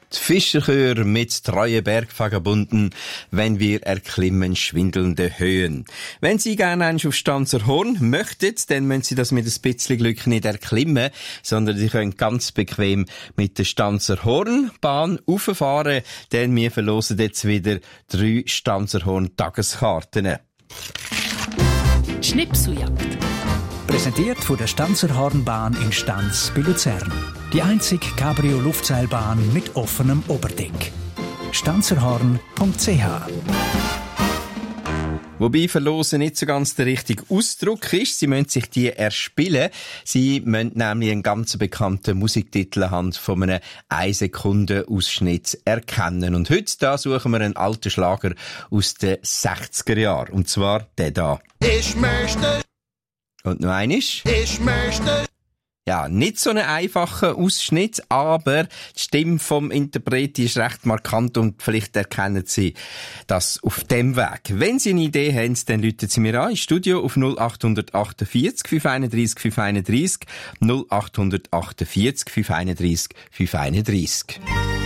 Die Fischerchör mit treue Bergvagabunden, wenn wir erklimmen schwindelnde Höhen. Wenn Sie gerne einmal auf Stanzerhorn möchten, dann müssen Sie das mit ein bisschen Glück nicht erklimmen, sondern Sie können ganz bequem mit der Stanzerhornbahn rauffahren, denn wir verlosen jetzt wieder 3 Stanzerhorn-Tageskarten. Schnipseljagd. Präsentiert von der Stanzerhornbahn in Stanz bei Luzern. Die einzige Cabrio-Luftseilbahn mit offenem Oberdeck. stanzerhorn.ch. Wobei verlosen nicht so ganz der richtige Ausdruck ist. Sie müssen sich die erspielen. Sie müssen nämlich einen ganz bekannten Musiktitel anhand von einem 1-Sekunden-Ausschnitt erkennen. Und heute da suchen wir einen alten Schlager aus den 60er Jahren. Und zwar den da. Ich möchte. Und noch einmal. Ich möchte. Ja, nicht so einen einfachen Ausschnitt, aber die Stimme vom Interpreten ist recht markant und vielleicht erkennen Sie das auf dem Weg. Wenn Sie eine Idee haben, dann rufen Sie mir an ins Studio auf 0848 531 531 0848 531 531.